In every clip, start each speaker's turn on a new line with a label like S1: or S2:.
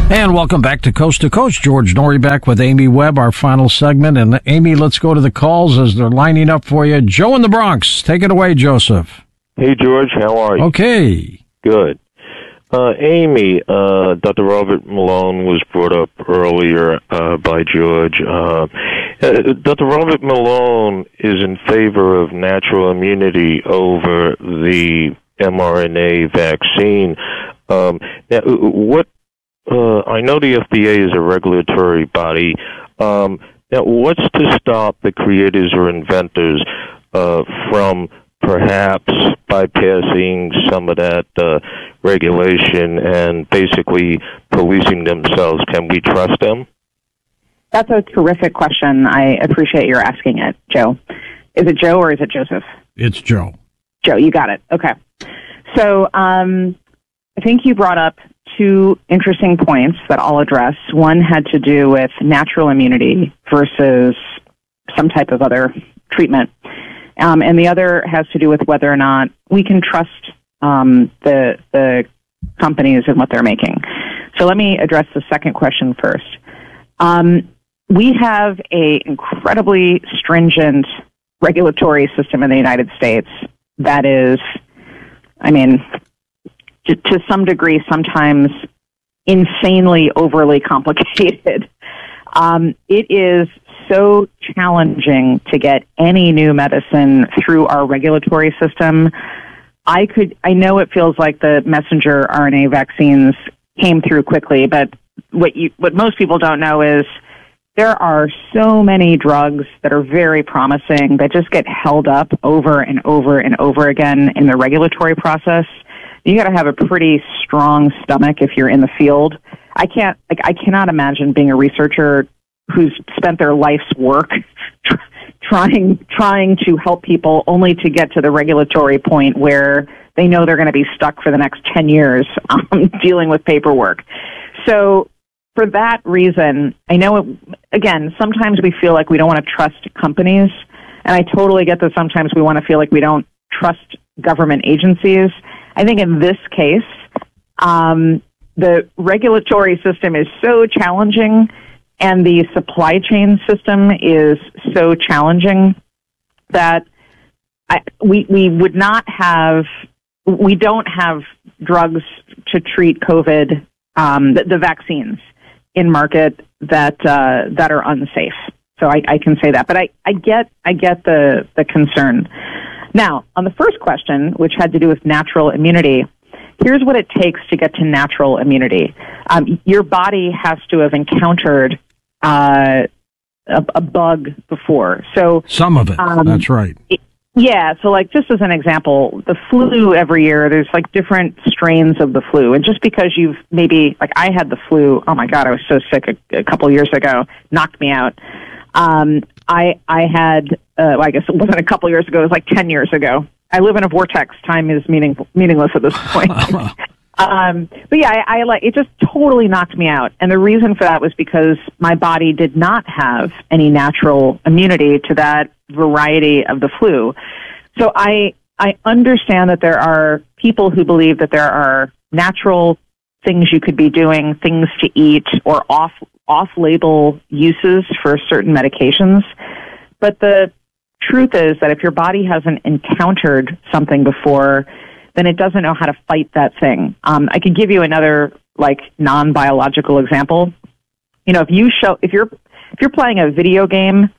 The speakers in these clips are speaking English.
S1: And welcome back to Coast. George Noory back with Amy Webb, our final segment. And Amy, let's go to the calls as they're lining up for you. Joe in the Bronx. Take it away, Joseph.
S2: Hey, George. How are you?
S1: Okay.
S2: Good. Amy, Dr. Robert Malone was brought up earlier by George. Dr. Robert Malone is in favor of natural immunity over the mRNA vaccine. Now, what I know the FDA is a regulatory body. Now, what's to stop the creators or inventors from perhaps bypassing some of that regulation and basically policing themselves? Can we trust them?
S3: That's a terrific question. I appreciate your asking it, Joe. Is it Joe or is it Joseph?
S1: It's Joe.
S3: Joe, you got it. Okay. So I think you brought up two interesting points that I'll address. One had to do with natural immunity versus some type of other treatment. And the other has to do with whether or not we can trust the companies and what they're making. So let me address the second question first. We have a incredibly stringent regulatory system in the United States that is, I mean, to some degree, sometimes insanely overly complicated. It is so challenging to get any new medicine through our regulatory system. I know it feels like the messenger RNA vaccines came through quickly, but what most people don't know is there are so many drugs that are very promising that just get held up over and over and over again in the regulatory process. You got to have a pretty strong stomach if you're in the field. I cannot imagine being a researcher who's spent their life's work trying to help people only to get to the regulatory point where they know they're going to be stuck for the next 10 years dealing with paperwork. So for that reason, I know, again, sometimes we feel like we don't want to trust companies, and I totally get that sometimes we want to feel like we don't trust government agencies. I think in this case, the regulatory system is so challenging and the supply chain system is so challenging that we don't have drugs to treat COVID, the vaccines in market that are unsafe. So I can say that, but I get the concern. Now, on the first question, which had to do with natural immunity, here's what it takes to get to natural immunity. Your body has to have encountered a bug before. So
S1: some of it, that's right.
S3: Yeah, so like just as an example, the flu every year, there's like different strains of the flu. And just because you've maybe, like I had the flu, oh my God, I was so sick a couple of years ago, knocked me out. I had, I guess it wasn't a couple years ago, it was like 10 years ago. I live in a vortex. Time is meaningless at this point. But yeah, I it just totally knocked me out. And the reason for that was because my body did not have any natural immunity to that variety of the flu. So I understand that there are people who believe that there are natural things you could be doing, things to eat, or off-label uses for certain medications. But the truth is that if your body hasn't encountered something before, then it doesn't know how to fight that thing. I could give you another like non-biological example. You know, if you're playing a video game,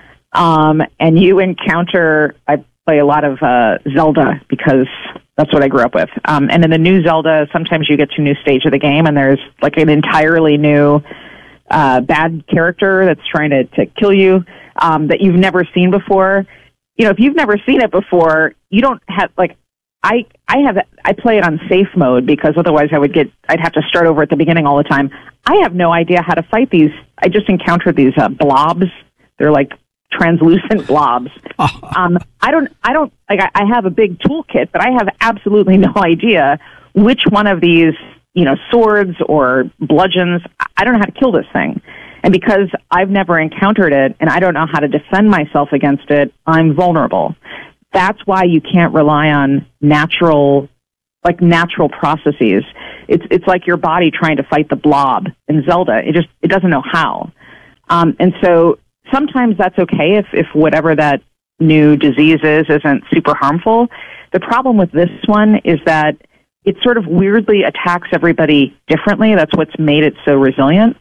S3: and you encounter, I play a lot of Zelda because that's what I grew up with. And in the new Zelda, sometimes you get to a new stage of the game, and there's like an entirely new bad character that's trying to kill you that you've never seen before. You know, if you've never seen it before, you don't have like. I play it on safe mode because otherwise I'd have to start over at the beginning all the time. I have no idea how to fight these. I just encountered these blobs. They're like translucent blobs. I have a big toolkit, but I have absolutely no idea which one of these, swords or bludgeons, I don't know how to kill this thing. And because I've never encountered it and I don't know how to defend myself against it, I'm vulnerable. That's why you can't rely on natural like natural processes. It's like your body trying to fight the blob in Zelda. It doesn't know how. And so sometimes that's okay if whatever that new disease isn't super harmful. The problem with this one is that it sort of weirdly attacks everybody differently. That's what's made it so resilient.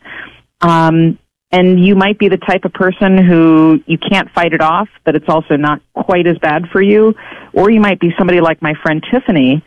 S3: And you might be the type of person who you can't fight it off, but it's also not quite as bad for you. Or you might be somebody like my friend Tiffany,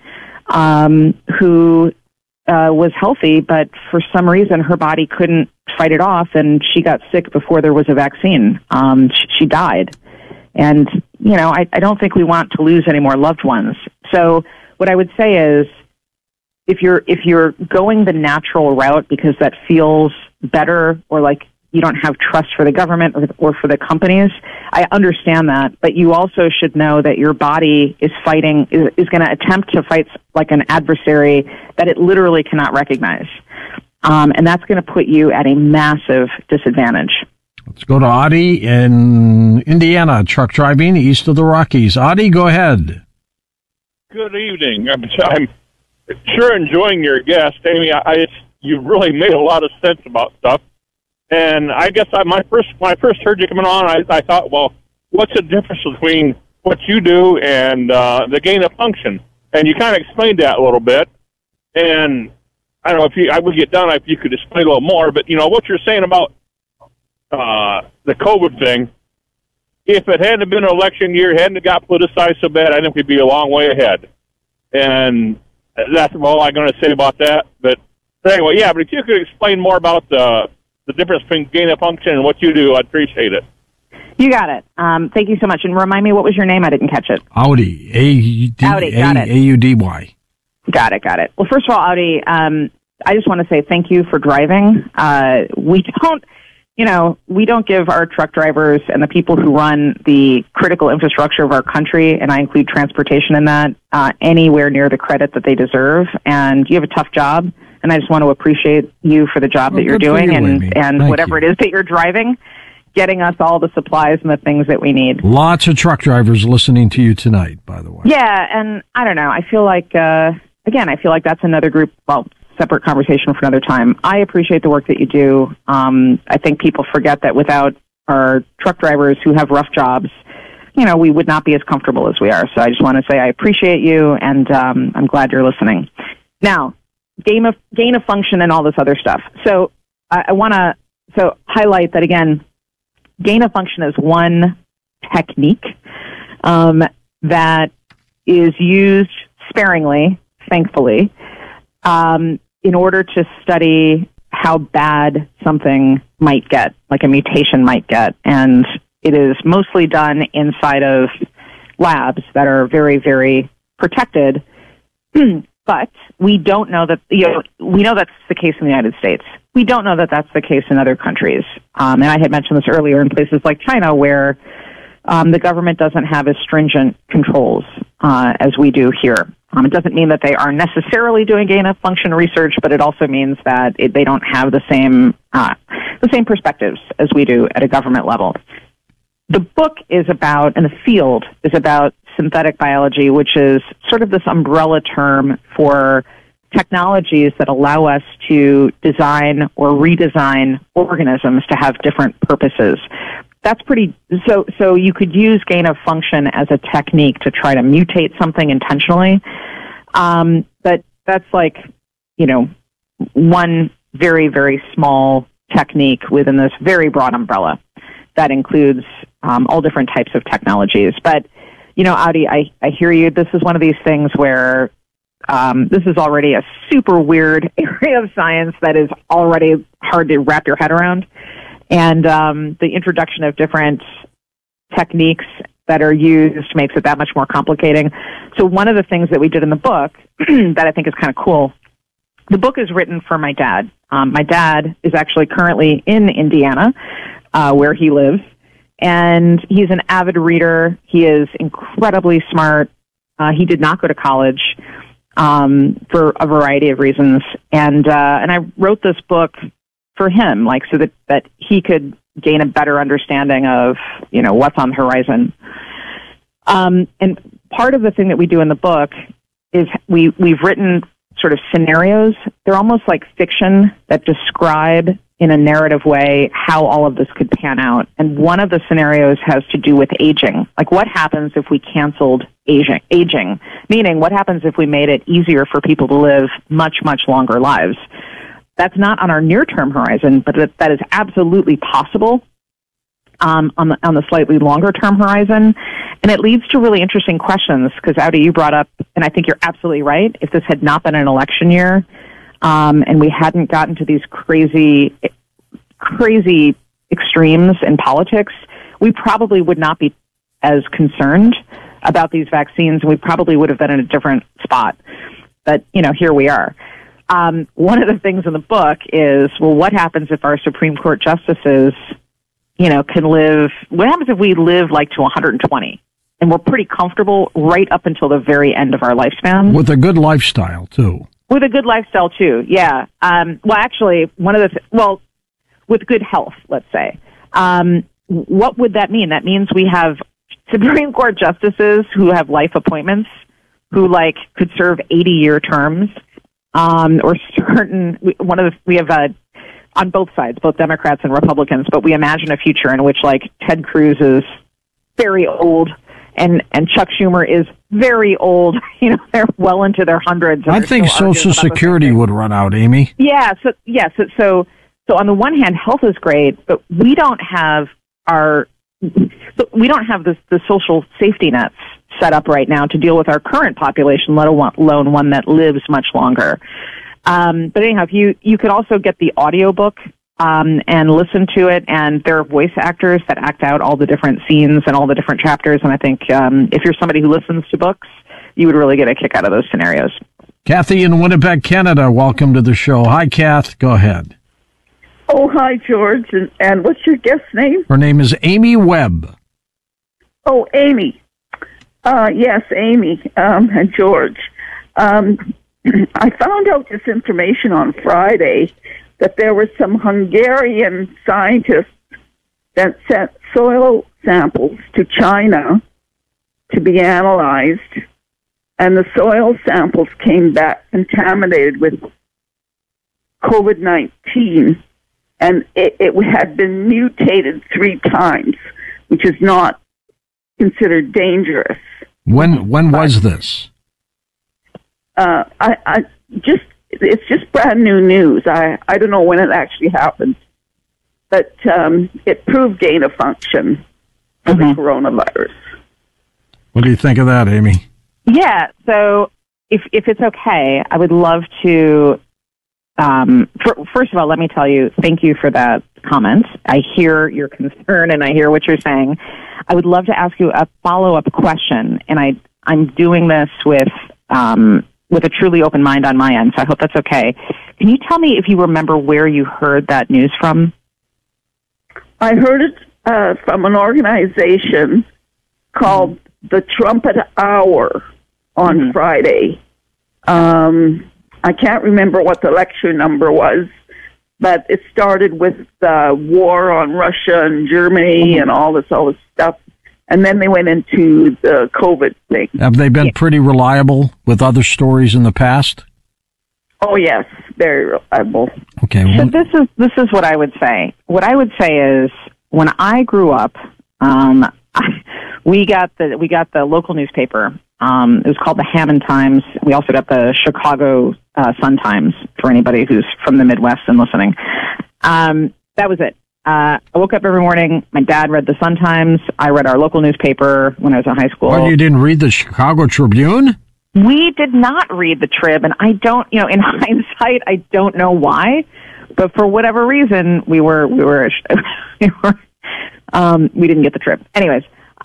S3: who was healthy, but for some reason her body couldn't fight it off, and she got sick before there was a vaccine. She died. And, I don't think we want to lose any more loved ones. So what I would say is, if you're going the natural route because that feels better, or like you don't have trust for the government or for the companies, I understand that. But you also should know that your body is going to attempt to fight like an adversary that it literally cannot recognize. And that's going to put you at a massive disadvantage.
S1: Let's go to Audie in Indiana, truck driving east of the Rockies. Audie, go ahead.
S4: Good evening. I'm sure enjoying your guest, Amy. You've really made a lot of sense about stuff. And I guess when I first heard you coming on, I thought, well, what's the difference between what you do and the gain of function? And you kind of explained that a little bit. And I don't know I would get done if you could explain a little more. But what you're saying about the COVID thing, if it hadn't been an election year, hadn't got politicized so bad, I think we'd be a long way ahead. And that's all I'm going to say about that. But anyway, yeah. But if you could explain more about the difference between gain of function and what you do, I'd appreciate it.
S3: You got it. Thank you so much. And remind me, what was your name? I didn't catch it.
S1: Audi.
S3: Audi, got it.
S1: A-U-D-Y.
S3: Got it. Well, first of all, Audi, I just want to say thank you for driving. We don't give our truck drivers and the people who run the critical infrastructure of our country, and I include transportation in that, anywhere near the credit that they deserve. And you have a tough job. And I just want to appreciate you for the job that you're doing and whatever it is that you're driving, getting us all the supplies and the things that we need.
S1: Lots of truck drivers listening to you tonight, by the way.
S3: Yeah, and I don't know. I feel like, that's another group, separate conversation for another time. I appreciate the work that you do. I think people forget that without our truck drivers who have rough jobs, we would not be as comfortable as we are. So I just want to say I appreciate you, and I'm glad you're listening. Now, gain of function and all this other stuff. So I want to highlight that again. Gain of function is one technique that is used sparingly, thankfully, in order to study how bad something might get, like a mutation might get, and it is mostly done inside of labs that are very, very protected. But we don't know that, we know that's the case in the United States. We don't know that that's the case in other countries. And I had mentioned this earlier in places like China, where the government doesn't have as stringent controls as we do here. It doesn't mean that they are necessarily doing gain of function research, but it also means that they don't have the same perspectives as we do at a government level. The book is about, and the field is about, synthetic biology, which is sort of this umbrella term for technologies that allow us to design or redesign organisms to have different purposes. That's so you could use gain of function as a technique to try to mutate something intentionally. But that's like, one very, very small technique within this very broad umbrella that includes all different types of technologies. But Audi, I hear you. This is one of these things where this is already a super weird area of science that is already hard to wrap your head around. And the introduction of different techniques that are used makes it that much more complicating. So one of the things that we did in the book that I think is kind of cool, the book is written for my dad. My dad is actually currently in Indiana, where he lives. And he's an avid reader. He is incredibly smart. He did not go to college for a variety of reasons. And I wrote this book for him, so that he could gain a better understanding of, what's on the horizon. And part of the thing that we do in the book is we've written sort of scenarios. They're almost like fiction that describe in a narrative way how all of this could pan out. And one of the scenarios has to do with aging. Like, what happens if we canceled aging? Meaning, what happens if we made it easier for people to live much, much longer lives? That's not on our near-term horizon, but that is absolutely possible on the slightly longer-term horizon. And it leads to really interesting questions, because, Audi, you brought up, and I think you're absolutely right, if this had not been an election year, and we hadn't gotten to these crazy extremes in politics, we probably would not be as concerned about these vaccines. We probably would have been in a different spot. But, here we are. One of the things in the book is, well, what happens if our Supreme Court justices, can live, what happens if we live like to 120? And we're pretty comfortable right up until the very end of our lifespan.
S1: With a good lifestyle, too.
S3: With a good lifestyle, too, yeah. Actually, with good health, let's say. What would that mean? That means we have Supreme Court justices who have life appointments, who, could serve 80-year terms, we have on both sides, both Democrats and Republicans, but we imagine a future in which, Ted Cruz is very old, and Chuck Schumer is very old. They're well into their hundreds.
S1: I think Social Security would run out, Amy.
S3: Yeah. So on the one hand, health is great, but we don't have the social safety nets set up right now to deal with our current population, let alone one that lives much longer. But anyhow, if you could also get the audiobook and listen to it, and there are voice actors that act out all the different scenes and all the different chapters, and I think if you're somebody who listens to books, you would really get a kick out of those scenarios.
S1: Kathy in Winnipeg, Canada, welcome to the show. Hi, Kath. Go ahead.
S5: Oh, hi, George. And what's your guest's name?
S1: Her name is Amy Webb.
S5: Oh, Amy. Yes, Amy and George. I found out this information on Friday that there were some Hungarian scientists that sent soil samples to China to be analyzed, and the soil samples came back contaminated with COVID-19, and it had been mutated 3 times, which is not considered dangerous.
S1: When was this?
S5: It's just brand new news. I don't know when it actually happened, but it proved gain of function for the coronavirus.
S1: What do you think of that, Amy?
S3: Yeah. So if it's okay, I would love to. First of all, let me tell you, thank you for that comment. I hear your concern and I hear what you're saying. I would love to ask you a follow-up question, and I'm doing this with a truly open mind on my end, so I hope that's okay. Can you tell me if you remember where you heard that news from?
S5: I heard it from an organization called the Trumpet Hour on Friday. I can't remember what the lecture number was, but it started with the war on Russia and Germany and all this stuff. And then they went into the COVID thing.
S1: Have they been pretty reliable with other stories in the past?
S5: Oh, yes, very reliable.
S1: Okay.
S3: So this is what I would say. What I would say is, when I grew up, we got the local newspaper. It was called the Hammond Times. We also got the Chicago Sun-Times, for anybody who's from the Midwest and listening. That was it. I woke up every morning. My dad read the Sun-Times. I read our local newspaper when I was in high school.
S1: Well, you didn't read the Chicago Tribune?
S3: We did not read the Trib, and I don't, in hindsight, I don't know why, but for whatever reason, we didn't get the Trib. Anyways,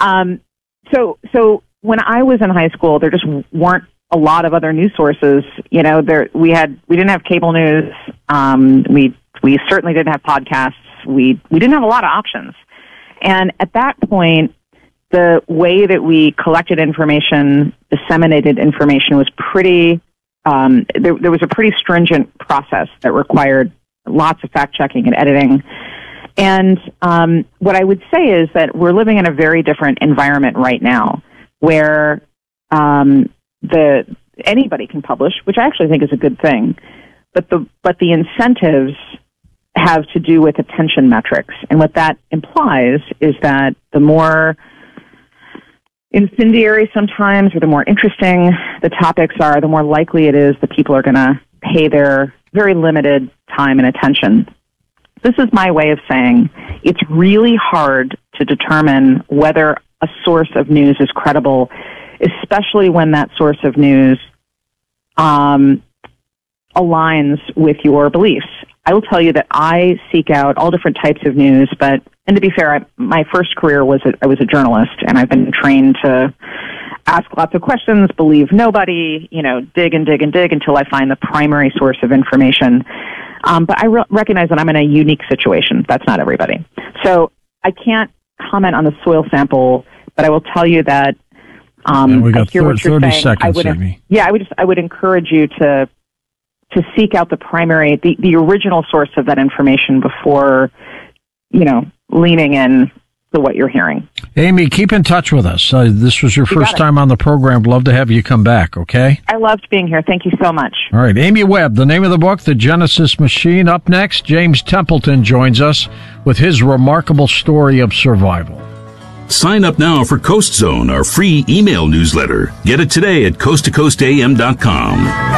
S3: so when I was in high school, there just weren't a lot of other news sources. We didn't have cable news. We certainly didn't have podcasts. We didn't have a lot of options. And at that point, the way that we collected information, disseminated information was pretty, there was a pretty stringent process that required lots of fact-checking and editing. And what I would say is that we're living in a very different environment right now, where the anybody can publish, which I actually think is a good thing. But the incentives have to do with attention metrics. And what that implies is that the more incendiary sometimes or the more interesting the topics are, the more likely it is that people are going to pay their very limited time and attention. This is my way of saying it's really hard to determine whether a source of news is credible, especially when that source of news aligns with your beliefs. I will tell you that I seek out all different types of news, and to be fair, my first career I was a journalist, and I've been trained to ask lots of questions, believe nobody, dig and dig and dig until I find the primary source of information. But I recognize that I'm in a unique situation. That's not everybody. So I can't comment on the soil sample, but I will tell you that
S1: we got 30 seconds, Amy.
S3: Yeah, I would encourage you to seek out the primary, the original source of that information before, leaning in to what you're hearing.
S1: Amy, keep in touch with us. This was your first time on the program. Love to have you come back, okay?
S3: I loved being here. Thank you so much.
S1: All right, Amy Webb, the name of the book, The Genesis Machine. Up next, James Templeton joins us with his remarkable story of survival.
S6: Sign up now for Coast Zone, our free email newsletter. Get it today at coasttocoastam.com.